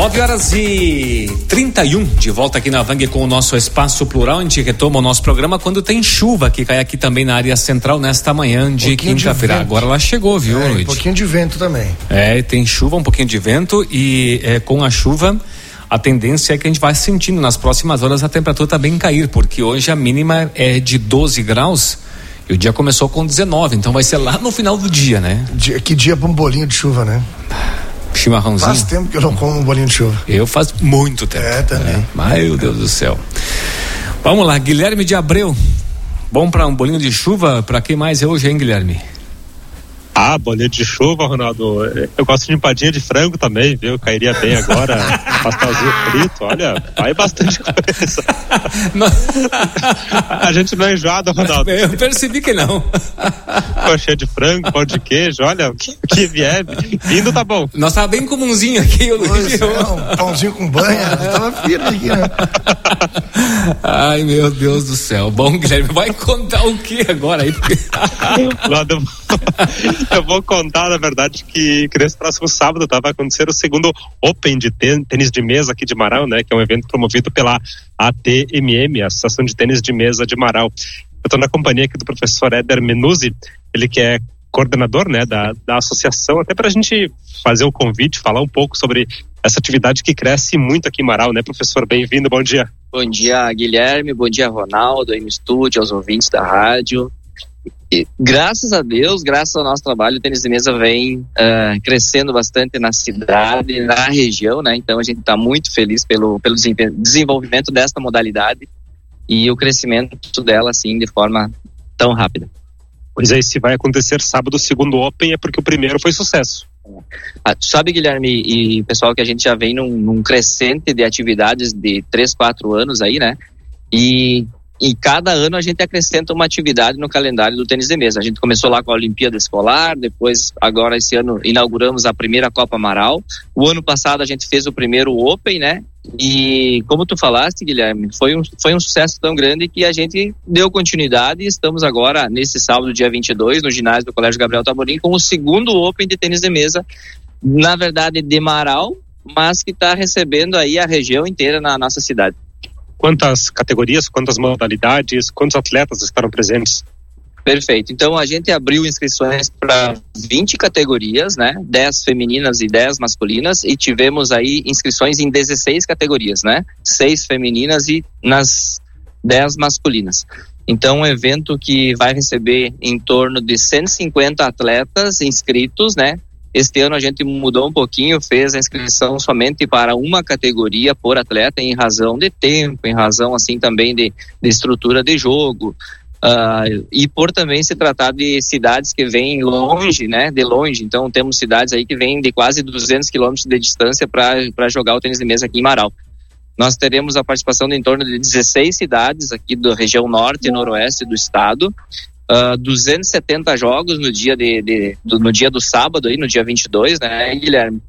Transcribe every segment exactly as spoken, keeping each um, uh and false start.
nove horas e trinta e um, de volta aqui na Vang com o nosso Espaço Plural. A gente retoma o nosso programa quando tem chuva, que cai aqui também na área central nesta manhã de um quinta-feira. Agora ela chegou, viu, é, Luiz? Um pouquinho de vento também. É, tem chuva, um pouquinho de vento e é, com a chuva a tendência é que a gente vai sentindo nas próximas horas a temperatura também cair, porque hoje a mínima é de doze graus e o dia começou com dezenove, então vai ser lá no final do dia, né? Dia, que dia pra um bolinho de chuva, né? Chimarrãozinho. Faz tempo que eu não como um bolinho de chuva. Eu faz muito tempo. É, também. Né? Meu Deus do céu. Vamos lá, Guilherme de Abreu. Bom para um bolinho de chuva, para quem mais é hoje, hein, Guilherme? Ah, bolinho de chuva, Ronaldo. Eu gosto de empadinha de frango também, viu? Cairia bem agora. Pastelzinho frito, olha, vai bastante coisa. A gente não é enjoado, Ronaldo. Eu percebi que não. Coxinha de frango, pão de queijo, olha, o que, que vier, vindo tá bom. Nós tava bem comunzinho aqui, o Luiz. É, um pãozinho com banha, tava firme aqui, né? Ai, meu Deus do céu. Bom, Guilherme, vai contar o que agora aí? Porque... Eu vou contar, na verdade, que, que nesse próximo sábado tá, vai acontecer o segundo Open de tênis de mesa aqui de Marau, né? Que é um evento promovido pela A T M M, a Associação de Tênis de Mesa de Marau. Eu estou na companhia aqui do professor Éder Menuzzi, ele que é coordenador, né, da, da associação, até para a gente fazer o convite, falar um pouco sobre essa atividade que cresce muito aqui em Marau, né, professor? Bem-vindo, bom dia. Bom dia, Guilherme, bom dia, Ronaldo, aí no estúdio, aos ouvintes da rádio. E, graças a Deus, graças ao nosso trabalho, o tênis de mesa vem uh, crescendo bastante na cidade, na região, né? Então a gente está muito feliz pelo, pelo desenvolvimento desta modalidade e o crescimento dela, assim, de forma tão rápida. Pois é, se vai acontecer sábado o segundo Open é porque o primeiro foi sucesso. Ah, tu sabe, Guilherme e pessoal, que a gente já vem num, num crescente de atividades de três, quatro anos aí, né? E E cada ano a gente acrescenta uma atividade no calendário do tênis de mesa. A gente começou lá com a Olimpíada Escolar, depois, agora esse ano, inauguramos a primeira Copa Marau. O ano passado a gente fez o primeiro Open, né? E como tu falaste, Guilherme, foi um, foi um sucesso tão grande que a gente deu continuidade e estamos agora, nesse sábado, dia vinte e dois, no ginásio do Colégio Gabriel Taborim, com o segundo Open de tênis de mesa, na verdade de Marau, mas que está recebendo aí a região inteira na nossa cidade. Quantas categorias, quantas modalidades, quantos atletas estarão presentes? Perfeito. Então a gente abriu inscrições para vinte categorias, né? dez femininas e dez masculinas, e tivemos aí inscrições em dezesseis categorias, né? seis femininas e nas dez masculinas. Então um evento que vai receber em torno de cento e cinquenta atletas inscritos, né? Este ano a gente mudou um pouquinho, fez a inscrição somente para uma categoria por atleta, em razão de tempo, em razão assim também de, de estrutura de jogo, uh, e por também se tratar de cidades que vêm longe, né, de longe. Então temos cidades aí que vêm de quase duzentos quilômetros de distância para jogar o tênis de mesa aqui em Marau. Nós teremos a participação de em torno de dezesseis cidades aqui da região norte e noroeste do estado. Uh, duzentos e setenta jogos no dia, de, de, do, no dia do sábado, aí, no dia vinte e dois, né, Guilherme?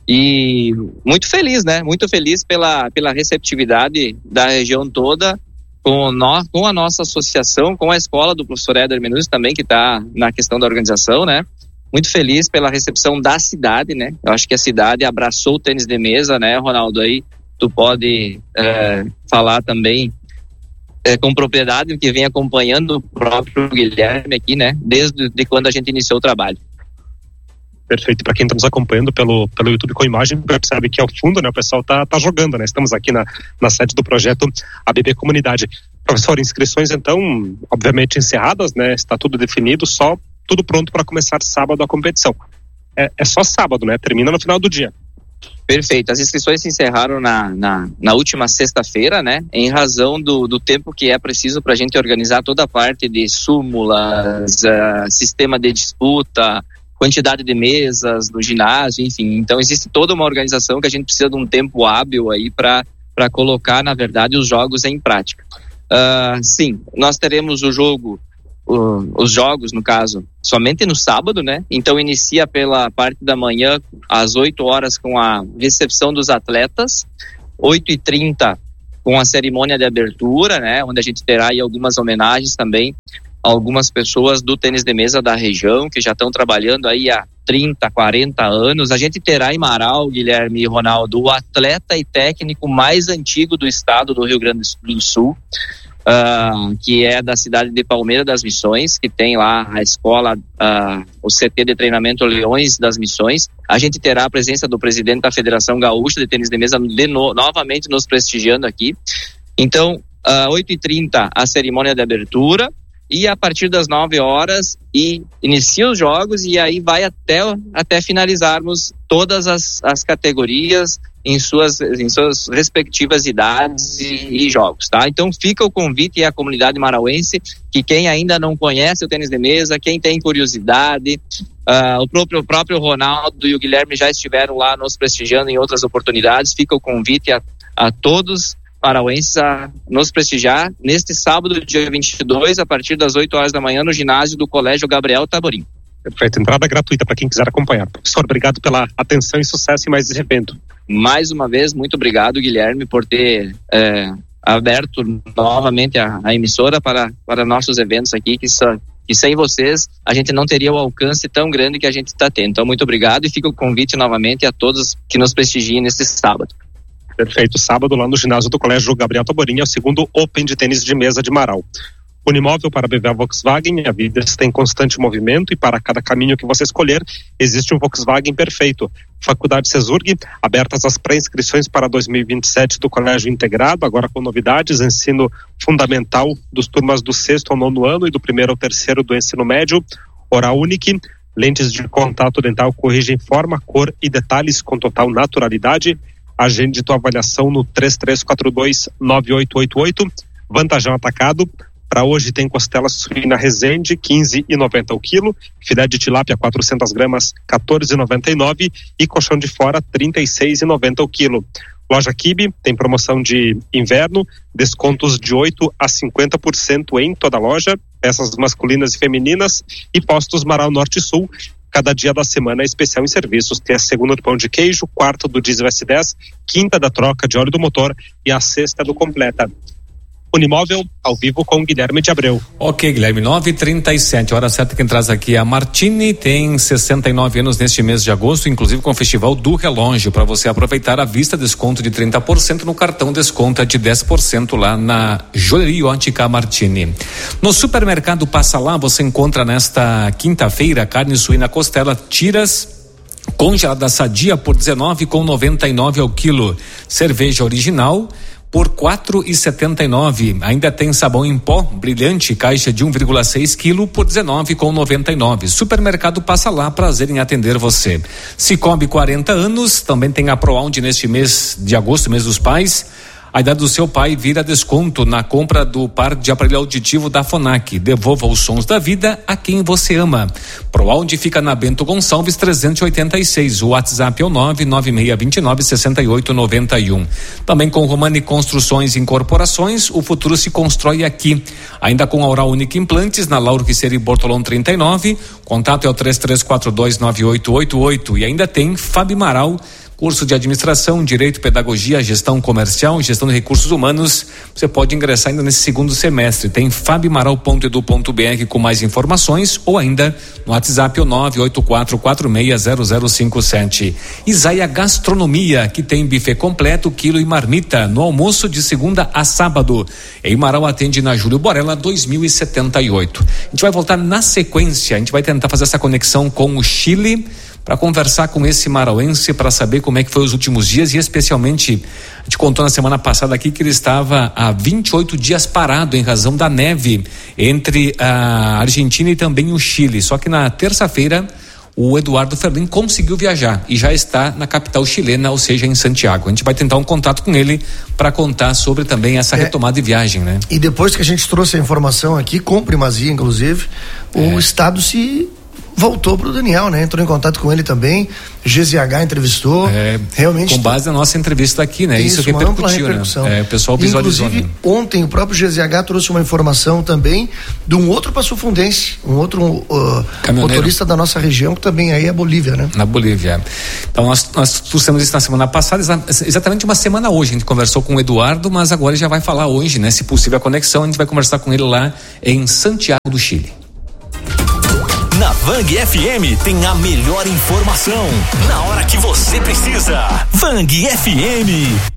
E muito feliz, né? Muito feliz pela, pela receptividade da região toda, com, no, com a nossa associação, com a escola do professor Éder Menuzzi também, que está na questão da organização, né? Muito feliz pela recepção da cidade, né? Eu acho que a cidade abraçou o tênis de mesa, né, Ronaldo? Aí tu pode é, falar também É, com propriedade, que vem acompanhando o próprio Guilherme aqui, né, desde de quando a gente iniciou o trabalho. Perfeito. Para quem está nos acompanhando pelo, pelo YouTube com imagem, percebe que ao fundo, né, o pessoal tá, tá jogando, né? Estamos aqui na, na sede do projeto A B B Comunidade. Professor, inscrições então, obviamente encerradas, né? Está tudo definido, só tudo pronto para começar sábado a competição. É, é só sábado, né? Termina no final do dia. Perfeito, as inscrições se encerraram na, na, na última sexta-feira, né, em razão do, do tempo que é preciso para a gente organizar toda a parte de súmulas, uh, sistema de disputa, quantidade de mesas no ginásio, enfim. Então existe toda uma organização que a gente precisa de um tempo hábil aí para para colocar, na verdade, os jogos em prática. Uh, sim, nós teremos o jogo, uh, os jogos, no caso, somente no sábado, né? Então inicia pela parte da manhã, às oito horas, com a recepção dos atletas, oito e trinta com a cerimônia de abertura, né? Onde a gente terá aí algumas homenagens também algumas pessoas do tênis de mesa da região, que já estão trabalhando aí há trinta, quarenta anos. A gente terá em Marau, Guilherme e Ronaldo, o atleta e técnico mais antigo do estado do Rio Grande do Sul, uh, que é da cidade de Palmeira das Missões, que tem lá a escola, uh, o C T de treinamento Leões das Missões. A gente terá a presença do presidente da Federação Gaúcha de Tênis de Mesa de no, novamente nos prestigiando aqui. Então, uh, oito e trinta a cerimônia de abertura, e a partir das nove horas e inicia os jogos, e aí vai até, até finalizarmos todas as, as categorias em suas, em suas respectivas idades e, e jogos, tá? Então fica o convite à comunidade marauense, que quem ainda não conhece o tênis de mesa, quem tem curiosidade, uh, o próprio, o próprio Ronaldo e o Guilherme já estiveram lá nos prestigiando em outras oportunidades. Fica o convite a, a todos marauenses a nos prestigiar neste sábado, dia vinte e dois, a partir das oito horas da manhã, no ginásio do Colégio Gabriel Taborim. Perfeito, entrada gratuita para quem quiser acompanhar. Professor, obrigado pela atenção e sucesso em mais esse evento. Mais uma vez, muito obrigado, Guilherme, por ter é, aberto novamente a, a emissora para, para nossos eventos aqui, que, só, que sem vocês a gente não teria o alcance tão grande que a gente está tendo. Então, muito obrigado, e fica o convite novamente a todos que nos prestigiem neste sábado. Perfeito, sábado lá no ginásio do Colégio Gabriel Taborim, é o segundo Open de tênis de mesa de Marau. Unimóvel para B V A Volkswagen, a vida está em constante movimento, e para cada caminho que você escolher, existe um Volkswagen perfeito. Faculdade Cesurg, abertas as pré-inscrições para dois mil e vinte e sete do Colégio Integrado, agora com novidades: ensino fundamental dos turmas do sexto ao nono ano e do primeiro ao terceiro do ensino médio, Oral Unique, lentes de contato dental corrigem forma, cor e detalhes com total naturalidade. Agende tua avaliação no três três quatro dois nove oito oito oito. Vantajão Atacado, para hoje tem costela suína Resende, quinze reais e noventa centavos o quilo, filé de tilápia quatrocentas gramas, quatorze reais e noventa e nove centavos, e colchão de fora, trinta e seis reais e noventa centavos o quilo. Loja Kibe tem promoção de inverno, descontos de oito a cinquenta por cento em toda a loja, peças masculinas e femininas, e postos Marau Norte e Sul. Cada dia da semana é especial em serviços. Tem a segunda do pão de queijo, quarta do diesel S dez, quinta da troca de óleo do motor e a sexta do completa. Unimóvel, ao vivo com Guilherme de Abreu. Ok, Guilherme, nove e trinta e sete, hora certa. Quem traz aqui é a Martini, tem sessenta e nove anos neste mês de agosto, inclusive com o Festival do Relógio, para você aproveitar à vista, desconto de trinta por cento, no cartão desconto de dez por cento lá na Joalheria Ótica Martini. No supermercado Passa Lá, você encontra nesta quinta-feira carne suína costela tiras congelada sadia por dezenove reais e noventa e nove centavos ao quilo, cerveja original por quatro reais e setenta e nove centavos. Ainda tem sabão em pó brilhante, caixa de um vírgula seis quilo por dezenove reais e noventa e nove centavos. Supermercado Passa Lá, prazer em atender você. Cicobi, quarenta anos, também tem a ProAude neste mês de agosto, mês dos pais. A idade do seu pai vira desconto na compra do par de aparelho auditivo da Fonac. Devolva os sons da vida a quem você ama. ProAude fica na Bento Gonçalves trezentos e oitenta e seis. O WhatsApp é o nove nove seis dois nove seis oito nove um. Também com Romani Construções e Incorporações, o futuro se constrói aqui. Ainda com a Oral Unique Implantes, na Lauro Quiceri Bortolão trinta e nove. Contato é o três três quatro dois nove oito oito oito. E ainda tem Fábio Maral, curso de administração, direito, pedagogia, gestão comercial, gestão de recursos humanos. Você pode ingressar ainda nesse segundo semestre. Tem fabimaral ponto edu ponto br com mais informações, ou ainda no WhatsApp o nove oito quatro quatro seis zero zero cinco sete. Isaia Gastronomia, que tem buffet completo, quilo e marmita, no almoço de segunda a sábado. Em Marau atende na Júlio Borella dois mil e setenta e oito. A gente vai voltar na sequência, a gente vai tentar fazer essa conexão com o Chile, para conversar com esse marauense, para saber como é que foi os últimos dias, e especialmente, a gente contou na semana passada aqui que ele estava há vinte e oito dias parado em razão da neve entre a Argentina e também o Chile. Só que na terça-feira o Eduardo Ferlin conseguiu viajar e já está na capital chilena, ou seja, em Santiago. A gente vai tentar um contato com ele para contar sobre também essa é, retomada de viagem, né? E depois que a gente trouxe a informação aqui, com primazia inclusive, é. o estado se voltou pro Daniel, né? Entrou em contato com ele também, G Z H entrevistou, é, realmente... Com base na nossa entrevista aqui, né? Isso, Isso repercutiu, né? É, o pessoal visualizou. Inclusive, né? ontem o próprio G Z H trouxe uma informação também de um outro passofundense, um outro uh, motorista da nossa região, que também aí é Bolívia, né? Na Bolívia. Então, nós, nós trouxemos isso na semana passada, exatamente uma semana hoje, a gente conversou com o Eduardo, mas agora ele já vai falar hoje, né? Se possível a conexão, a gente vai conversar com ele lá em Santiago do Chile. Na Vang F M tem a melhor informação na hora que você precisa. Vang F M.